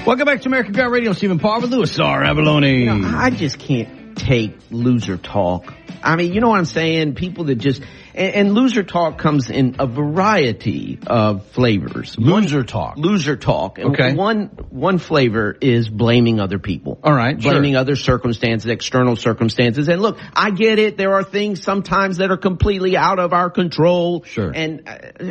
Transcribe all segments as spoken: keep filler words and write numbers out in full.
Welcome back to American Got Radio. Stephen Parr with Louis R. Abalone. You know, I just can't take loser talk. I mean, you know what I'm saying? People that just, and, and loser talk comes in a variety of flavors. Loser one, talk. Loser talk. And okay. One, one flavor is blaming other people. All right. Blaming sure. other circumstances, external circumstances. And look, I get it. There are things sometimes that are completely out of our control. Sure. And, uh,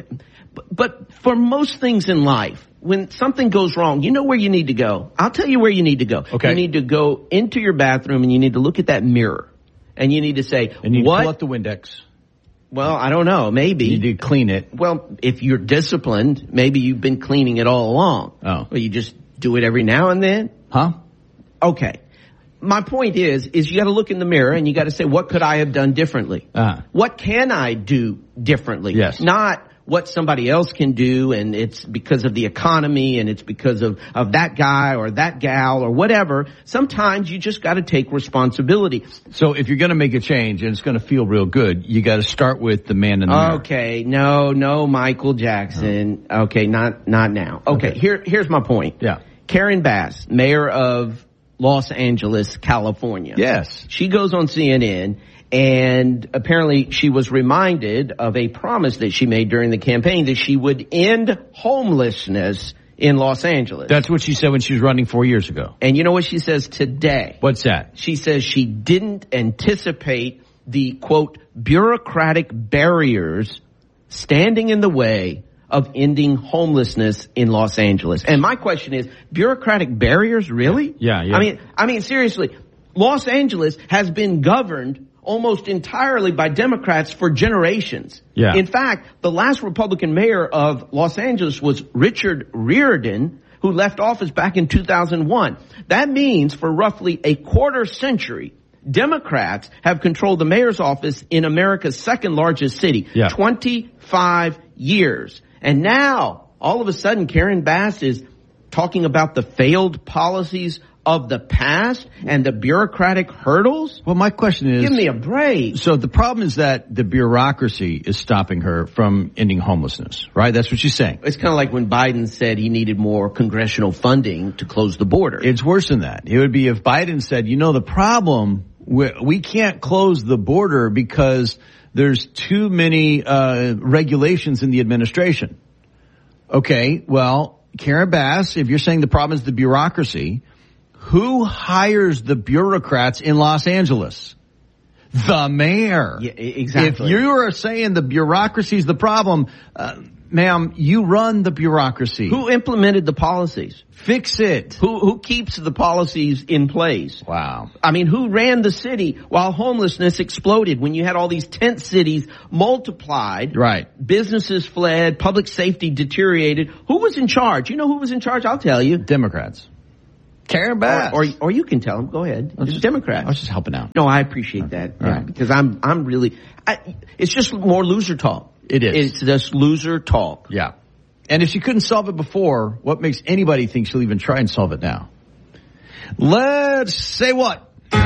but for most things in life, when something goes wrong, you know where you need to go. I'll tell you where you need to go. Okay. You need to go into your bathroom and you need to look at that mirror. And you need to say, and you what? Pull out the Windex. Well, I don't know. Maybe. You need to clean it. Well, if you're disciplined, maybe you've been cleaning it all along. Oh. Well, you just do it every now and then? Huh? Okay. My point is, is you got to look in the mirror and you got to say, what could I have done differently? Uh-huh. What can I do differently? Yes. Not what somebody else can do, and it's because of the economy, and it's because of, of that guy or that gal or whatever. Sometimes you just got to take responsibility. So if you're going to make a change and it's going to feel real good, you got to start with the man in the mirror. Okay, no, no, Michael Jackson. Oh. Okay, not not now. Okay, okay, here here's my point. Yeah. Karen Bass, mayor of Los Angeles, California. Yes. She goes on C N N. And apparently she was reminded of a promise that she made during the campaign that she would end homelessness in Los Angeles. That's what she said when she was running four years ago. And you know what she says today? What's that? She says she didn't anticipate the, quote, bureaucratic barriers standing in the way of ending homelessness in Los Angeles. And my question is, bureaucratic barriers, really? Yeah, yeah. I mean, I mean, seriously, Los Angeles has been governed almost entirely by Democrats for generations. Yeah. In fact, the last Republican mayor of Los Angeles was Richard Riordan, who left office back in two thousand one. That means for roughly a quarter century, Democrats have controlled the mayor's office in America's second largest city. Yeah. twenty-five years. And now, all of a sudden, Karen Bass is talking about the failed policies of the past and the bureaucratic hurdles? Well, my question is... Give me a break. So the problem is that the bureaucracy is stopping her from ending homelessness, right? That's what she's saying. It's kind of like when Biden said he needed more congressional funding to close the border. It's worse than that. It would be if Biden said, you know, the problem, we, we can't close the border because there's too many uh regulations in the administration. Okay, well, Karen Bass, if you're saying the problem is the bureaucracy... Who hires the bureaucrats in Los Angeles? The mayor. Yeah, exactly. If you are saying the bureaucracy is the problem, uh, ma'am, you run the bureaucracy. Who implemented the policies? Fix it. Who who keeps the policies in place? Wow. I mean, who ran the city while homelessness exploded when you had all these tent cities multiplied? Right. Businesses fled, public safety deteriorated. Who was in charge? You know who was in charge? I'll tell you. Democrats. Karen Bass. Or, or, or you can tell them. Go ahead. It's just, Democrats. I was just helping out. No, I appreciate that. All Yeah, right. because I'm, I'm really, I, it's just more loser talk. It is. It's just loser talk. Yeah. And if she couldn't solve it before, what makes anybody think she'll even try and solve it now? Let's say what?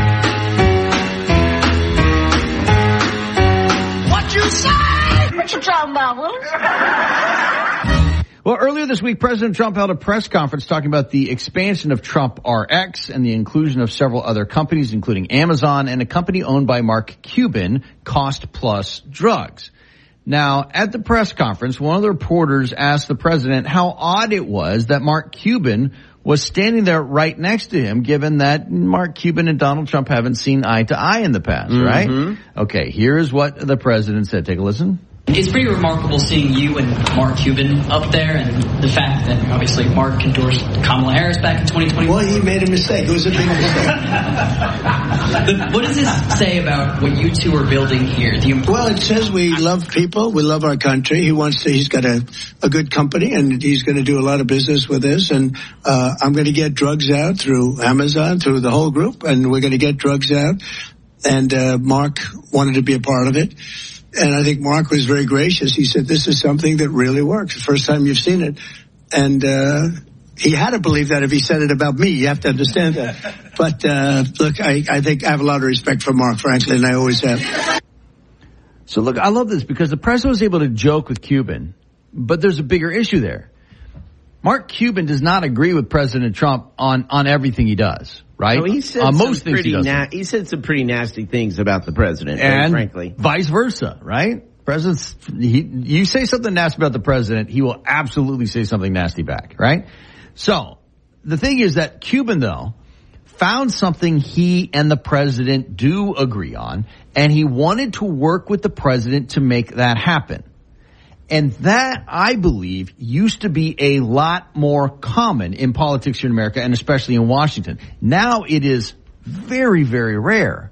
What you say? What you talking about, Willis? Well, earlier this week, President Trump held a press conference talking about the expansion of Trump R X and the inclusion of several other companies, including Amazon and a company owned by Mark Cuban, Cost Plus Drugs. Now, at the press conference, one of the reporters asked the president how odd it was that Mark Cuban was standing there right next to him, given that Mark Cuban and Donald Trump haven't seen eye to eye in the past, Mm-hmm. right? Okay, here's what the president said. Take a listen. It's pretty remarkable seeing you and Mark Cuban up there, and the fact that obviously Mark endorsed Kamala Harris back in twenty twenty. Well, he made a mistake. It was a big mistake. But what does this say about what you two are building here? The well, it says we love people. We love our country. He wants to, he's got a, a good company, and he's going to do a lot of business with us. And uh, I'm going to get drugs out through Amazon, through the whole group, and we're going to get drugs out. And uh, Mark wanted to be a part of it. And I think Mark was very gracious. He said, this is something that really works. The first time you've seen it. And uh he had to believe that if he said it about me. You have to understand that. But uh look, I, I think I have a lot of respect for Mark, frankly, and I always have. So look, I love this because the president was able to joke with Cuban, but there's a bigger issue there. Mark Cuban does not agree with President Trump on, on everything he does, right? No, he said on some most things pretty he does. na- he said some pretty nasty things about the president, and frankly. Vice versa, right? President's, he, you say something nasty about the president, he will absolutely say something nasty back, right? So, the thing is that Cuban, though, found something he and the president do agree on, and he wanted to work with the president to make that happen. And that, I believe, used to be a lot more common in politics here in America, and especially in Washington. Now it is very, very rare.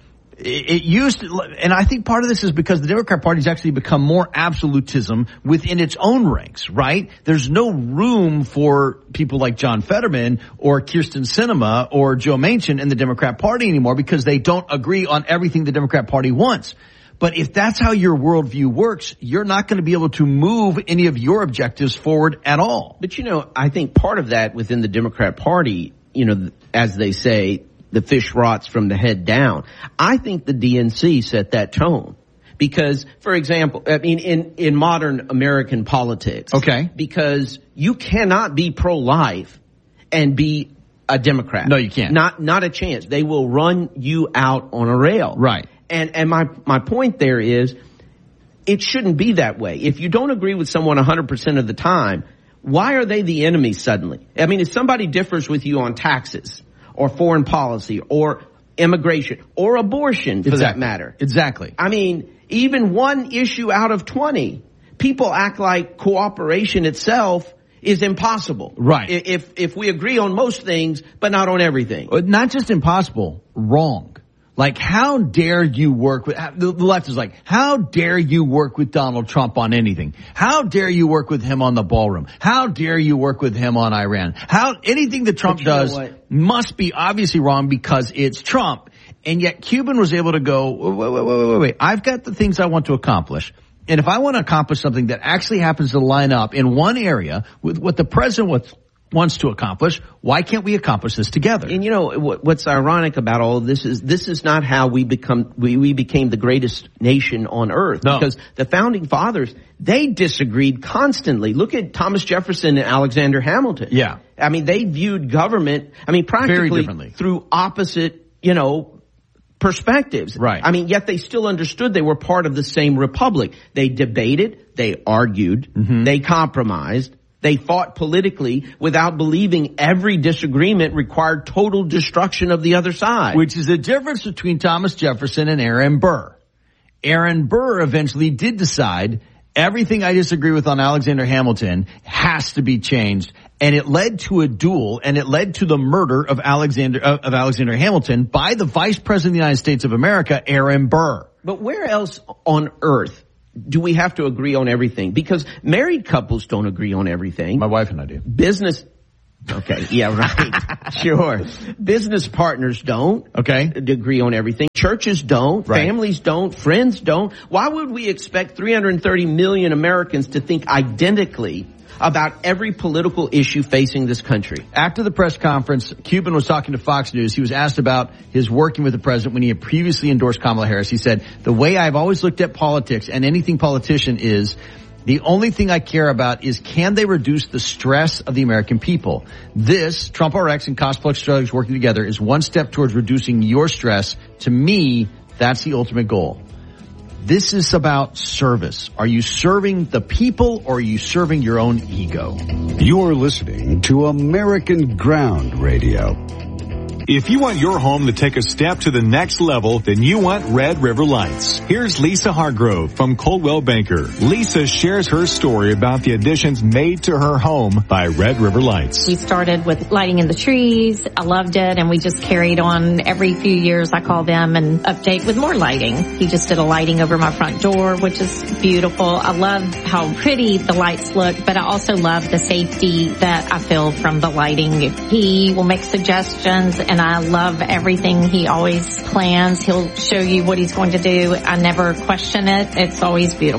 It used to, and I think part of this is because the Democrat Party has actually become more absolutism within its own ranks, right? There's no room for people like John Fetterman or Kyrsten Sinema or Joe Manchin in the Democrat Party anymore because they don't agree on everything the Democrat Party wants. But if that's how your worldview works, you're not going to be able to move any of your objectives forward at all. But, you know, I think part of that within the Democrat Party, you know, as they say, the fish rots from the head down. I think the D N C set that tone. Because, for example, I mean, in, in modern American politics. Okay. Because you cannot be pro-life and be a Democrat. No, you can't. Not, not a chance. They will run you out on a rail. Right. And, and my, my point there is, it shouldn't be that way. If you don't agree with someone one hundred percent of the time, why are they the enemy suddenly? I mean, if somebody differs with you on taxes, or foreign policy, or immigration, or abortion, for exactly. that matter. Exactly. I mean, even one issue out of twenty, people act like cooperation itself is impossible. Right. If, if we agree on most things, but not on everything. Not just impossible, wrong. Like, how dare you work with, the left is like, how dare you work with Donald Trump on anything? How dare you work with him on the ballroom? How dare you work with him on Iran? How, anything that Trump does must be obviously wrong because it's Trump. And yet Cuban was able to go, wait, wait, wait, wait, wait, I've got the things I want to accomplish. And if I want to accomplish something that actually happens to line up in one area with what the president wants, wants to accomplish, why can't we accomplish this together? And you know, what's ironic about all of this is this is not how we become, we, we became the greatest nation on earth. No. Because the founding fathers, they disagreed constantly. Look at Thomas Jefferson and Alexander Hamilton. Yeah. I mean, they viewed government, I mean, practically through opposite, you know, perspectives. Right. I mean, yet they still understood they were part of the same republic. They debated, they argued, mm-hmm. they compromised. They fought politically without believing every disagreement required total destruction of the other side. Which is the difference between Thomas Jefferson and Aaron Burr. Aaron Burr eventually did decide everything I disagree with on Alexander Hamilton has to be changed. And it led to a duel, and it led to the murder of Alexander, uh, of Alexander Hamilton by the Vice President of the United States of America, Aaron Burr. But where else on earth do we have to agree on everything? Because married couples don't agree on everything. My wife and I do. Business. Okay. Yeah, right. Sure. Business partners don't. Okay. Agree on everything. Churches don't. Right. Families don't. Friends don't. Why would we expect three hundred thirty million Americans to think identically about every political issue facing this country? After the press conference, Cuban was talking to Fox News. He was asked about his working with the president when he had previously endorsed Kamala Harris. He said, the way I've always looked at politics and anything politician is, the only thing I care about is can they reduce the stress of the American people? This, Trump R X and Cost Plus drugs working together, is one step towards reducing your stress. To me, that's the ultimate goal. This is about service. Are you serving the people or are you serving your own ego? You're listening to American Ground Radio. If you want your home to take a step to the next level, then you want Red River Lights. Here's Lisa Hargrove from Coldwell Banker. Lisa shares her story about the additions made to her home by Red River Lights. We started with lighting in the trees. I loved it, and we just carried on. Every few years I call them and update with more lighting. He just did a lighting over my front door, which is beautiful. I love how pretty the lights look, but I also love the safety that I feel from the lighting. He will make suggestions, and I love everything he always plans. He'll show you what he's going to do. I never question it. It's always beautiful.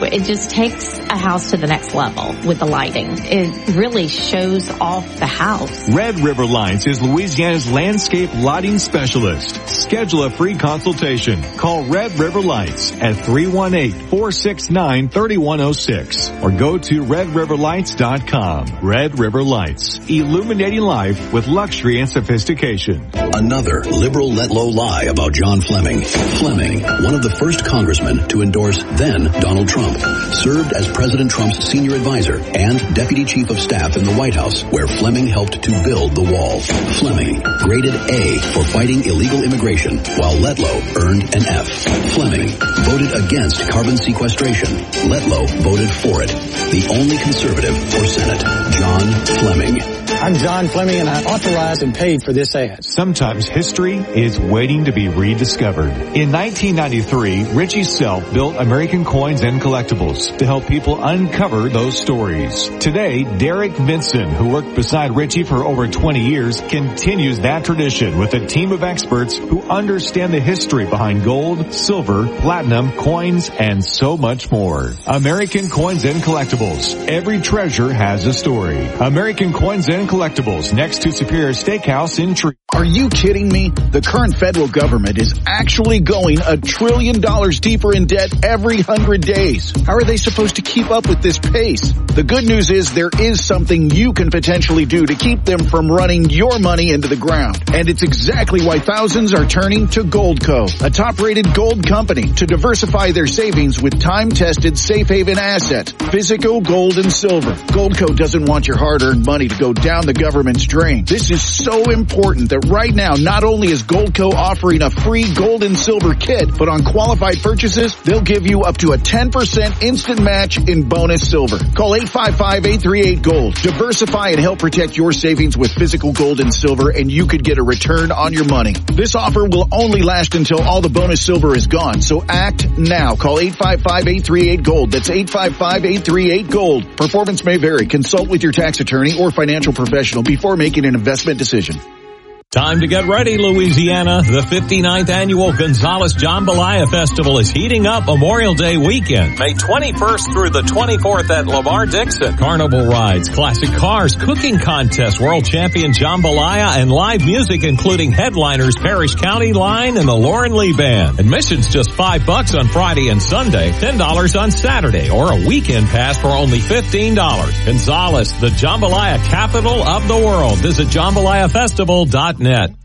it just takes a house to the next level with the lighting. It really shows off the house. Red River Lights is Louisiana's landscape lighting specialist. Schedule a free consultation. Call Red River Lights at three one eight, four six nine, three one zero six or go to red river lights dot com. Red River Lights, illuminating life with luxury and sophistication. Another liberal let-low lie about John Fleming. Fleming, one of the first congressmen to endorse then Donald Trump, served as President Trump's senior advisor and deputy chief of staff in the White House, where Fleming helped to build the wall. Fleming, graded A for fighting illegal immigration, while Letlow earned an F. Fleming voted against carbon sequestration. Letlow voted for it. The only conservative for Senate, John Fleming. I'm John Fleming, and I authorized and paid for this ad. Sometimes history is waiting to be rediscovered. In nineteen ninety-three, Richie Self built American Coins and Collectibles to help people uncover those stories. Today, Derek Vinson, who worked beside Richie for over twenty years, continues that tradition with a team of experts who understand the history behind gold, silver, platinum, coins, and so much more. American Coins and Collectibles. Every treasure has a story. American Coins and Collectibles, next to Superior Steakhouse in Tree. Are you kidding me? The current federal government is actually going a trillion dollars deeper in debt every hundred days. How are they supposed to keep up with this pace? The good news is there is something you can potentially do to keep them from running your money into the ground. And it's exactly why thousands are turning to Goldco, a top-rated gold company, to diversify their savings with time-tested safe haven assets, physical gold and silver. Goldco doesn't want your hard-earned money to go down the government's drain. This is so important that right now, not only is Goldco offering a free gold and silver kit, but on qualified purchases, they'll give you up to a ten percent instant match in bonus silver. Call eight five five, eight three eight, GOLD. Diversify and help protect your savings with physical gold and silver, and you could get a return on your money. This offer will only last until all the bonus silver is gone, so act now. Call eight five five, eight three eight, GOLD. That's eight five five, eight three eight, GOLD. Performance may vary. Consult with your tax attorney or financial professional before making an investment decision. Time to get ready, Louisiana. The fifty-ninth Annual Gonzales Jambalaya Festival is heating up Memorial Day weekend, May twenty-first through the twenty-fourth at Lamar Dixon. Carnival rides, classic cars, cooking contests, world champion jambalaya, and live music including headliners Parish County Line and the Lauren Lee Band. Admission's just five bucks on Friday and Sunday, ten dollars on Saturday, or a weekend pass for only fifteen dollars. Gonzales, the jambalaya capital of the world. Visit jambalaya festival dot net.